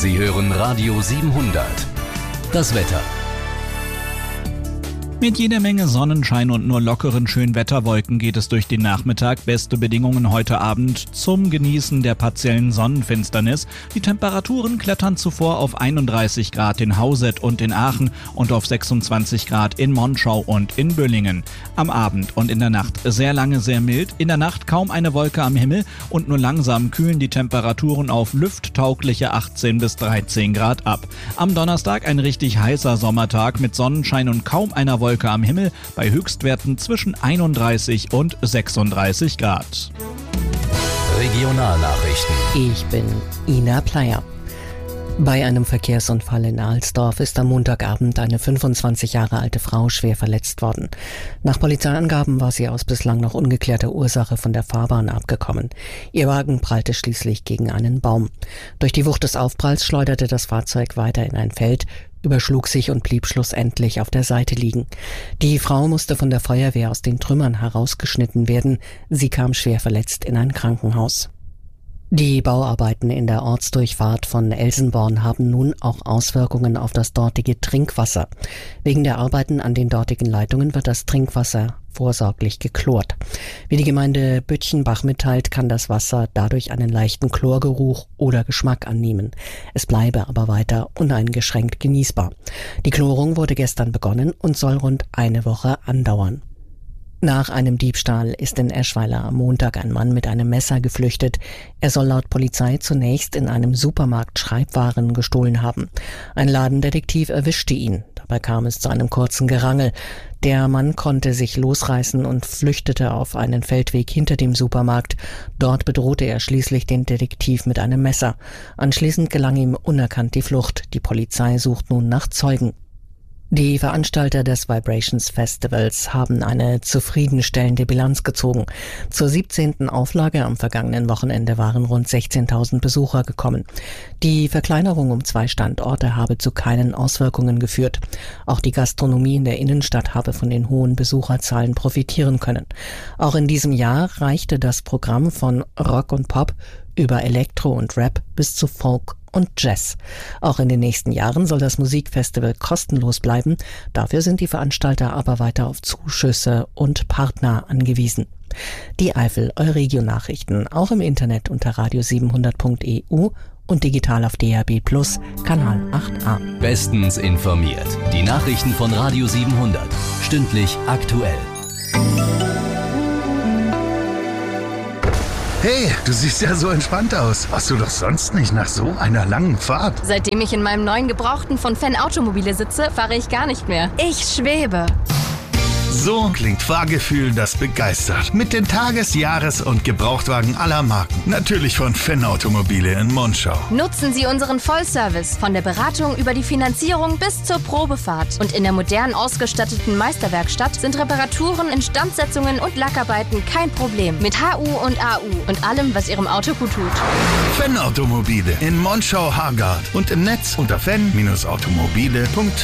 Sie hören Radio 700. Das Wetter. Mit jeder Menge Sonnenschein und nur lockeren Schönwetterwolken geht es durch den Nachmittag. Beste Bedingungen heute Abend zum Genießen der partiellen Sonnenfinsternis. Die Temperaturen klettern zuvor auf 31 Grad in Hauset und in Aachen und auf 26 Grad in Monschau und in Böllingen. Am Abend und in der Nacht sehr lange sehr mild. In der Nacht kaum eine Wolke am Himmel und nur langsam kühlen die Temperaturen auf lufttaugliche 18 bis 13 Grad ab. Am Donnerstag ein richtig heißer Sommertag mit Sonnenschein und kaum einer Wolke am Himmel bei Höchstwerten zwischen 31 und 36 Grad. Regionalnachrichten. Ich bin Ina Pleyer. Bei einem Verkehrsunfall in Alsdorf ist am Montagabend eine 25 Jahre alte Frau schwer verletzt worden. Nach Polizeiangaben war sie aus bislang noch ungeklärter Ursache von der Fahrbahn abgekommen. Ihr Wagen prallte schließlich gegen einen Baum. Durch die Wucht des Aufpralls schleuderte das Fahrzeug weiter in ein Feld, überschlug sich und blieb schlussendlich auf der Seite liegen. Die Frau musste von der Feuerwehr aus den Trümmern herausgeschnitten werden. Sie kam schwer verletzt in ein Krankenhaus. Die Bauarbeiten in der Ortsdurchfahrt von Elsenborn haben nun auch Auswirkungen auf das dortige Trinkwasser. Wegen der Arbeiten an den dortigen Leitungen wird das Trinkwasser vorsorglich geklort. Wie die Gemeinde Büttchenbach mitteilt, kann das Wasser dadurch einen leichten Chlorgeruch oder Geschmack annehmen. Es bleibe aber weiter uneingeschränkt genießbar. Die Chlorung wurde gestern begonnen und soll rund eine Woche andauern. Nach einem Diebstahl ist in Eschweiler am Montag ein Mann mit einem Messer geflüchtet. Er soll laut Polizei zunächst in einem Supermarkt Schreibwaren gestohlen haben. Ein Ladendetektiv erwischte ihn. Dabei kam es zu einem kurzen Gerangel. Der Mann konnte sich losreißen und flüchtete auf einen Feldweg hinter dem Supermarkt. Dort bedrohte er schließlich den Detektiv mit einem Messer. Anschließend gelang ihm unerkannt die Flucht. Die Polizei sucht nun nach Zeugen. Die Veranstalter des Vibrations Festivals haben eine zufriedenstellende Bilanz gezogen. Zur 17. Auflage am vergangenen Wochenende waren rund 16.000 Besucher gekommen. Die Verkleinerung um 2 Standorte habe zu keinen Auswirkungen geführt. Auch die Gastronomie in der Innenstadt habe von den hohen Besucherzahlen profitieren können. Auch in diesem Jahr reichte das Programm von Rock und Pop über Elektro und Rap bis zu Folk und Jazz. Auch in den nächsten Jahren soll das Musikfestival kostenlos bleiben. Dafür sind die Veranstalter aber weiter auf Zuschüsse und Partner angewiesen. Die Eifel Euregio-Nachrichten auch im Internet unter radio700.eu und digital auf DAB+ Kanal 8a. Bestens informiert. Die Nachrichten von Radio 700. Stündlich aktuell. Hey, du siehst ja so entspannt aus. Warst du doch sonst nicht nach so einer langen Fahrt? Seitdem ich in meinem neuen Gebrauchten von Fenn Automobile sitze, fahre ich gar nicht mehr. Ich schwebe. So klingt Fahrgefühl, das begeistert. Mit den Tages-, Jahres- und Gebrauchtwagen aller Marken. Natürlich von Fenn Automobile in Monschau. Nutzen Sie unseren Vollservice von der Beratung über die Finanzierung bis zur Probefahrt. Und in der modern ausgestatteten Meisterwerkstatt sind Reparaturen, Instandsetzungen und Lackarbeiten kein Problem. Mit HU und AU und allem, was Ihrem Auto gut tut. Fenn Automobile in Monschau-Hargard und im Netz unter fenn-automobile.de.